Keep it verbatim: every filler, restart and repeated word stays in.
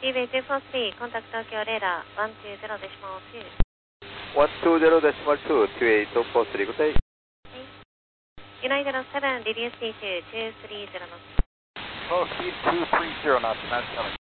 Seaway two four three, contact Tokyo radar one two zero decimal two. one two zero decimal two, two eight four three, good day. United seven, reduce speed to two three zero knots. Slow speed two three zero knots, Mass seven.